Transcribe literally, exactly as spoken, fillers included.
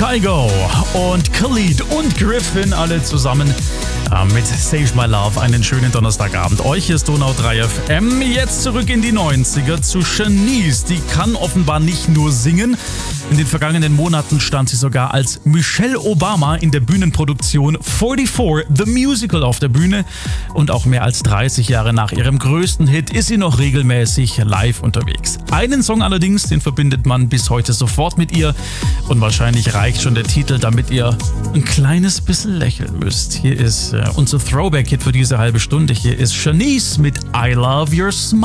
Kygo und Khalid und Griffin alle zusammen äh, mit Save My Love. Einen schönen Donnerstagabend. Euch ist Donau drei F M. Jetzt zurück in die neunziger zu Shanice. Die kann offenbar nicht nur singen. In den vergangenen Monaten stand sie sogar als Michelle Obama in der Bühnenproduktion vierundvierzig The Musical auf der Bühne. Und auch mehr als dreißig Jahre nach ihrem größten Hit ist sie noch regelmäßig live unterwegs. Einen Song allerdings, den verbindet man bis heute sofort mit ihr. Und wahrscheinlich reicht schon der Titel, damit ihr ein kleines bisschen lächeln müsst. Hier ist äh, unser Throwback-Hit für diese halbe Stunde. Hier ist Shanice mit I Love Your Smile.